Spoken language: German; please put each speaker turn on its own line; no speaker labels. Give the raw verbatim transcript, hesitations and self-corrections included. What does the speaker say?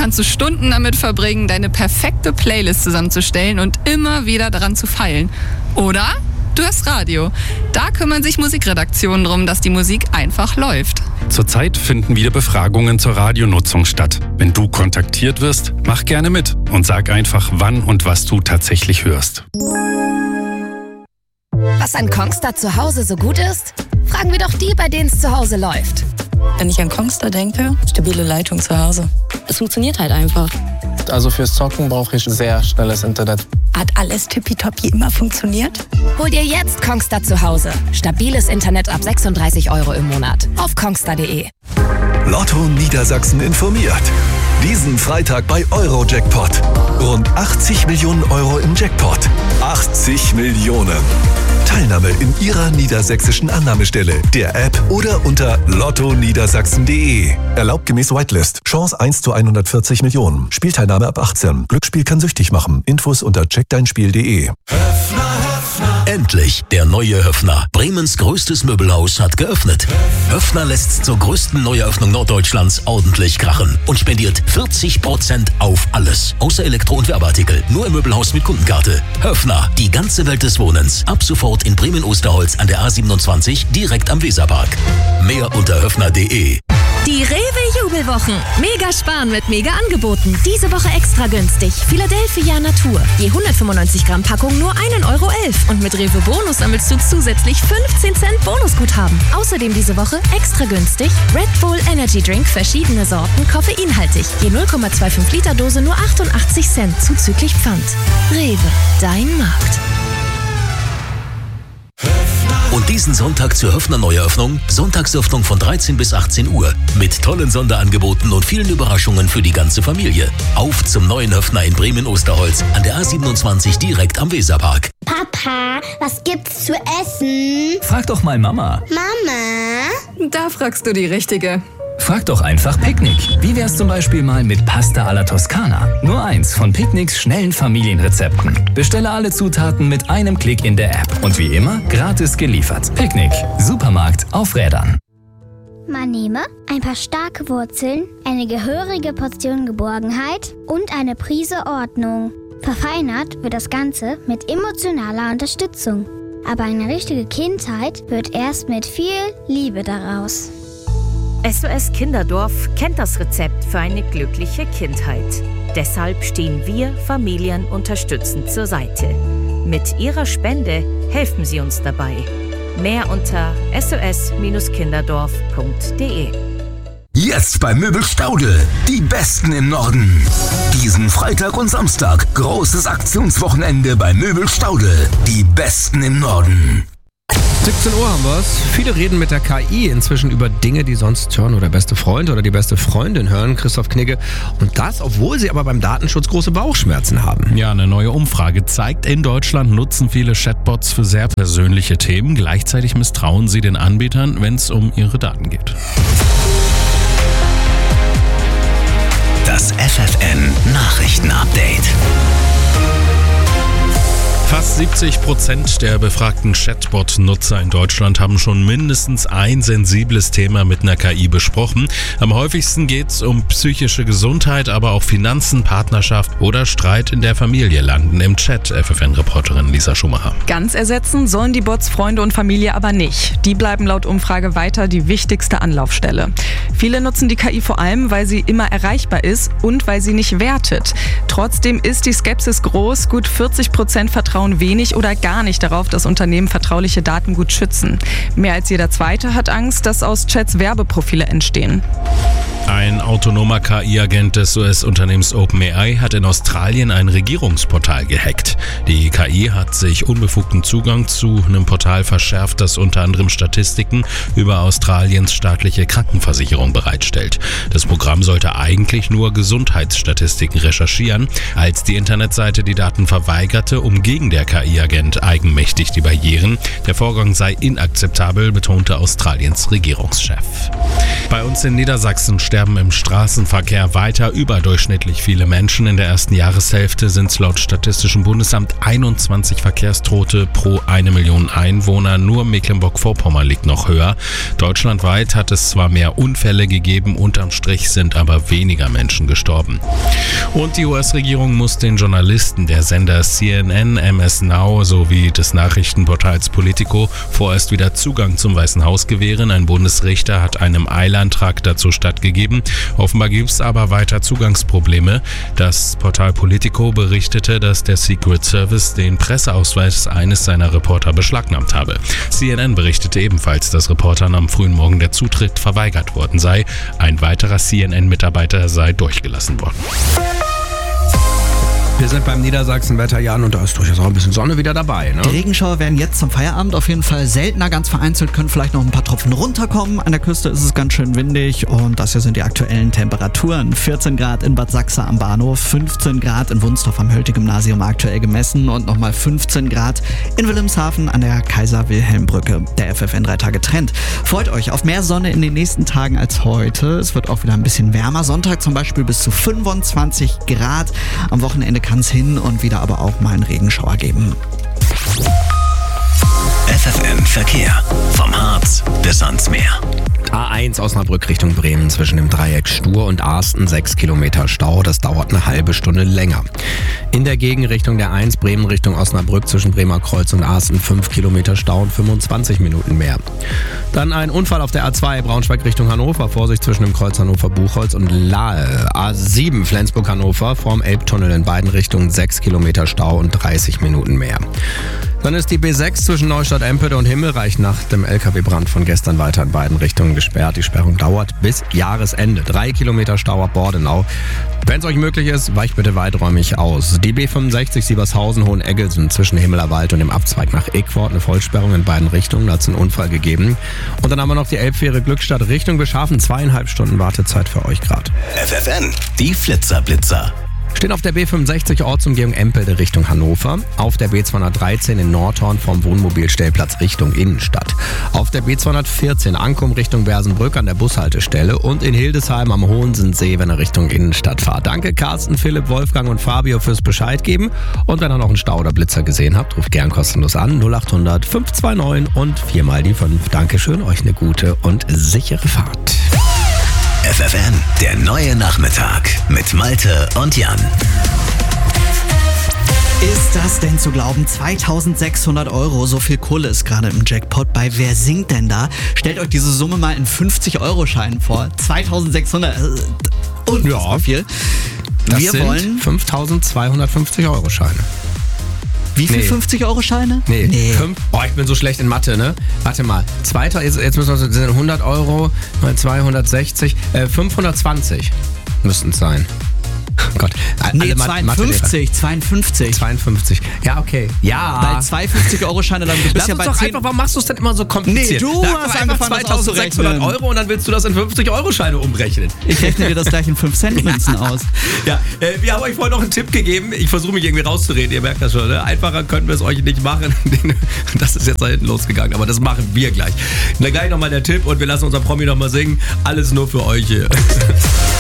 kannst du Stunden damit verbringen, deine perfekte Playlist zusammenzustellen und immer wieder daran zu feilen. Oder du hörst Radio. Da kümmern sich Musikredaktionen darum, dass die Musik einfach läuft.
Zurzeit finden wieder Befragungen zur Radionutzung statt. Wenn du kontaktiert wirst, mach gerne mit und sag einfach, wann und was du tatsächlich hörst.
Was an Kongstar zu Hause so gut ist? Fragen wir doch die, bei denen es zu Hause läuft.
Wenn ich an Kongstar denke, stabile Leitung zu Hause. Es funktioniert halt einfach.
Also fürs Zocken brauche ich sehr schnelles Internet.
Hat alles tippitoppi immer funktioniert?
Hol dir jetzt Kongstar zu Hause. Stabiles Internet ab sechsunddreißig Euro im Monat. Auf kongstar punkt de.
Lotto Niedersachsen informiert. Diesen Freitag bei Eurojackpot. Rund achtzig Millionen Euro im Jackpot. achtzig Millionen. Teilnahme in Ihrer niedersächsischen Annahmestelle, der App oder unter lotto niedersachsen punkt de. Erlaubt gemäß Whitelist. Chance eins zu hundertvierzig Millionen. Spielteilnahme ab achtzehn. Glücksspiel kann süchtig machen. Infos unter check dein spiel punkt de.
Endlich, der neue Höffner. Bremens größtes Möbelhaus hat geöffnet. Höffner lässt zur größten Neueröffnung Norddeutschlands ordentlich krachen und spendiert vierzig Prozent auf alles. Außer Elektro- und Werbeartikel. Nur im Möbelhaus mit Kundenkarte. Höffner, die ganze Welt des Wohnens. Ab sofort in Bremen-Osterholz an der A siebenundzwanzig, direkt am Weserpark. Mehr unter höffner punkt de.
Die Rewe-Jubelwochen. Mega sparen mit Mega-Angeboten. Diese Woche extra günstig. Philadelphia Natur. Je hundertfünfundneunzig Gramm Packung nur ein Euro elf. Und mit Rewe Bonus sammelst du zusätzlich fünfzehn Cent Bonusguthaben. Außerdem diese Woche extra günstig Red Bull Energy Drink, verschiedene Sorten, koffeinhaltig. Je null Komma fünfundzwanzig Liter Dose nur achtundachtzig Cent zuzüglich Pfand. Rewe, dein Markt.
Und diesen Sonntag zur Höffner Neueröffnung, Sonntagsöffnung von dreizehn bis achtzehn Uhr. Mit tollen Sonderangeboten und vielen Überraschungen für die ganze Familie. Auf zum neuen Höffner in Bremen-Osterholz an der A siebenundzwanzig, direkt am Weserpark.
Papa, was gibt's zu essen?
Frag doch mal Mama.
Mama?
Da fragst du die Richtige.
Frag doch einfach Picknick. Wie wär's zum Beispiel mal mit Pasta alla Toskana? Nur eins von Picknicks schnellen Familienrezepten. Bestelle alle Zutaten mit einem Klick in der App. Und wie immer, gratis geliefert. Picknick. Supermarkt auf Rädern.
Man nehme ein paar starke Wurzeln, eine gehörige Portion Geborgenheit und eine Prise Ordnung. Verfeinert wird das Ganze mit emotionaler Unterstützung. Aber eine richtige Kindheit wird erst mit viel Liebe daraus.
S O S Kinderdorf kennt das Rezept für eine glückliche Kindheit. Deshalb stehen wir Familien unterstützend zur Seite. Mit Ihrer Spende helfen Sie uns dabei. Mehr unter s o s kinderdorf punkt de.
Jetzt bei Möbel Staudel. Die Besten im Norden. Diesen Freitag und Samstag. Großes Aktionswochenende bei Möbel Staudel. Die Besten im Norden.
siebzehn Uhr haben wir's. Viele reden mit der K I inzwischen über Dinge, die sonst hören oder der beste Freund oder die beste Freundin hören, Christoph Knigge. Und das, obwohl sie aber beim Datenschutz große Bauchschmerzen haben.
Ja, eine neue Umfrage zeigt, in Deutschland nutzen viele Chatbots für sehr persönliche Themen. Gleichzeitig misstrauen sie den Anbietern, wenn es um ihre Daten geht.
Das F F N Nachrichten-Update.
Fast siebzig Prozent der befragten Chatbot-Nutzer in Deutschland haben schon mindestens ein sensibles Thema mit einer K I besprochen. Am häufigsten geht es um psychische Gesundheit, aber auch Finanzen, Partnerschaft oder Streit in der Familie landen im Chat, F F N-Reporterin Lisa Schumacher.
Ganz ersetzen sollen die Bots Freunde und Familie aber nicht. Die bleiben laut Umfrage weiter die wichtigste Anlaufstelle. Viele nutzen die K I vor allem, weil sie immer erreichbar ist und weil sie nicht wertet. Trotzdem ist die Skepsis groß. Gut vierzig Prozent vertrauen wenig oder gar nicht darauf, dass Unternehmen vertrauliche Daten gut schützen. Mehr als jeder Zweite hat Angst, dass aus Chats Werbeprofile entstehen.
Ein autonomer K I-Agent des U S-Unternehmens OpenAI hat in Australien ein Regierungsportal gehackt. Die K I hat sich unbefugten Zugang zu einem Portal verschärft, das unter anderem Statistiken über Australiens staatliche Krankenversicherung bereitstellt. Das Programm sollte eigentlich nur Gesundheitsstatistiken recherchieren. Als die Internetseite die Daten verweigerte, umging der K I-Agent eigenmächtig die Barrieren. Der Vorgang sei inakzeptabel, betonte Australiens Regierungschef. Bei uns in Niedersachsen sterben im Straßenverkehr weiter. Überdurchschnittlich viele Menschen. In der ersten Jahreshälfte sind es laut Statistischem Bundesamt einundzwanzig Verkehrstote pro eine Million Einwohner. Nur Mecklenburg-Vorpommern liegt noch höher. Deutschlandweit hat es zwar mehr Unfälle gegeben, unterm Strich sind aber weniger Menschen gestorben. Und die U S-Regierung muss den Journalisten der Sender C N N, M S Now sowie des Nachrichtenportals Politico vorerst wieder Zugang zum Weißen Haus gewähren. Ein Bundesrichter hat einem Eilantrag dazu stattgegeben. Offenbar gibt es aber weiter Zugangsprobleme. Das Portal Politico berichtete, dass der Secret Service den Presseausweis eines seiner Reporter beschlagnahmt habe. C N N berichtete ebenfalls, dass Reportern am frühen Morgen der Zutritt verweigert worden sei. Ein weiterer C N N-Mitarbeiter sei durchgelassen worden.
Wir sind beim Niedersachsen-Wetter, Jan, und da ist durchaus auch ein bisschen Sonne wieder dabei. Ne?
Die Regenschauer werden jetzt zum Feierabend auf jeden Fall seltener, ganz vereinzelt können vielleicht noch ein paar Tropfen runterkommen. An der Küste ist es ganz schön windig und das hier sind die aktuellen Temperaturen. vierzehn Grad in Bad Sachsa am Bahnhof, fünfzehn Grad in Wunstorf am Hölte-Gymnasium aktuell gemessen und nochmal fünfzehn Grad in Wilhelmshaven an der Kaiser-Wilhelm-Brücke. Der F F N drei Tage Trend. Freut euch auf mehr Sonne in den nächsten Tagen als heute. Es wird auch wieder ein bisschen wärmer. Sonntag zum Beispiel bis zu fünfundzwanzig Grad. Am Wochenende kann es hin und wieder aber auch mal einen Regenschauer geben.
F F N Verkehr. Vom Harz bis ans Meer.
A eins Osnabrück Richtung Bremen zwischen dem Dreieck Stur und Arsten sechs Kilometer Stau. Das dauert eine halbe Stunde länger. In der Gegenrichtung der eins Bremen Richtung Osnabrück zwischen Bremer Kreuz und Arsten fünf Kilometer Stau und fünfundzwanzig Minuten mehr. Dann ein Unfall auf der A zwei Braunschweig Richtung Hannover. Vorsicht zwischen dem Kreuz Hannover-Buchholz und Lahe. A sieben Flensburg-Hannover vorm Elbtunnel in beiden Richtungen sechs Kilometer Stau und dreißig Minuten mehr. Dann ist die B sechs zwischen Neustadt-Empede und Himmelreich nach dem L K W-Brand von gestern weiter in beiden Richtungen gesperrt. Die Sperrung dauert bis Jahresende. Drei Kilometer Stau ab Bordenau. Wenn es euch möglich ist, weicht bitte weiträumig aus. Die B fünfundsechzig Siebershausen-Hoheneggelsen zwischen Himmelerwald und dem Abzweig nach Eckwort. Eine Vollsperrung in beiden Richtungen. Da hat es einen Unfall gegeben. Und dann haben wir noch die Elbfähre Glückstadt Richtung Beschaffen. Zweieinhalb Stunden Wartezeit für euch gerade.
F F N, die Flitzer-Blitzer.
Stehen auf der B fünfundsechzig Ortsumgehung Empelde Richtung Hannover, auf der B zweihundertdreizehn in Nordhorn vom Wohnmobilstellplatz Richtung Innenstadt, auf der B zweihundertvierzehn Ankum Richtung Bersenbrück an der Bushaltestelle und in Hildesheim am Hohensensee, wenn ihr Richtung Innenstadt fahrt. Danke Carsten, Philipp, Wolfgang und Fabio fürs Bescheid geben und wenn ihr noch einen Stau oder Blitzer gesehen habt, ruft gern kostenlos an null acht hundert fünf zwei neun und viermal die fünf. Dankeschön, euch eine gute und sichere Fahrt.
F F N, der neue Nachmittag mit Malte und Jan.
Ist das denn zu glauben? zweitausendsechshundert Euro, so viel Kohle ist gerade im Jackpot. Bei Wer singt denn da? Stellt euch diese Summe mal in fünfzig-Euro-Scheinen vor. zweitausendsechshundert, äh, unfassbar
ja, viel. Das
Wir
sind
wollen
fünftausendzweihundertfünfzig Euro Scheine.
Wie viel
Nee.
fünfzig-Euro-Scheine?
Nee.
Nee.
Fünf, oh, ich bin so schlecht in Mathe, ne? Warte mal. Zweiter, jetzt, jetzt müssen wir so, das sind hundert Euro mal zweihundertsechzig, äh, fünfhundertzwanzig müssten es sein. Oh Gott.
Nee,
Alle Ma-
zweiundfünfzig, zweiundfünfzig.
zweiundfünfzig. Ja, okay. Ja.
Bei zwei fünfzig-Euro-Scheine, dann du bist
Lass
ja
uns
bei
doch
zehn.
einfach, warum machst du es denn immer so kompliziert?
Nee, du
Sag
hast
doch einfach
angefangen, das
zweitausendsechshundert
auszurechnen.
Euro und dann willst du das in fünfzig-Euro-Scheine umrechnen.
Ich rechne dir das gleich in fünf Cent Münzen aus.
Ja, äh, wir haben euch vorhin noch einen Tipp gegeben. Ich versuche mich irgendwie rauszureden, ihr merkt das schon. Ne? Einfacher können wir es euch nicht machen. Das ist jetzt da hinten losgegangen, aber das machen wir gleich. Na, gleich nochmal der Tipp und wir lassen unser Promi nochmal singen. Alles nur für euch hier.